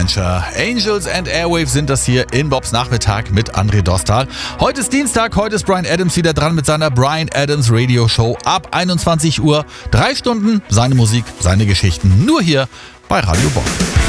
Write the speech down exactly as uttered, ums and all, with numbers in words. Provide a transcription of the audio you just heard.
Adventure. Angels and Airwaves sind das hier in Bobs Nachmittag mit André Dostal. Heute ist Dienstag, heute ist Bryan Adams wieder dran mit seiner Bryan Adams Radio Show ab einundzwanzig Uhr. Drei Stunden, seine Musik, seine Geschichten, nur hier bei Radio Bob.